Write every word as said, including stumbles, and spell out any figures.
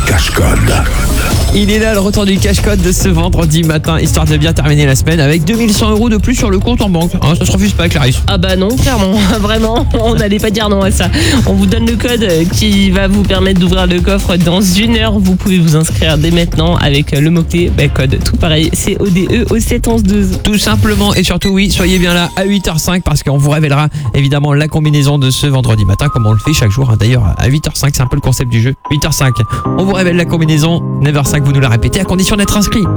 cache-code. Il est là, le retour du cache-code de ce vendredi matin, histoire de bien terminer la semaine avec deux mille cent euros de plus sur le compte en banque. Hein, ça se refuse pas, Clarisse. Ah bah non, clairement, vraiment, on n'allait pas dire non à ça. On vous donne le code qui va vous permettre d'ouvrir le coffre dans une heure. Vous pouvez vous inscrire dès maintenant avec le mot-clé, bah, code tout pareil, C O D E au sept onze douze. Tout simplement, et surtout oui, soyez bien là à huit heures cinq parce qu'on vous révélera évidemment la combinaison de ce vendredi matin, comme on le fait chaque jour. Hein. D'ailleurs, à huit heures cinq, c'est un peu le concept du jeu. huit heures cinq, on vous révèle la combinaison. neuf heures cinq, vous nous la répétez à condition d'être inscrit.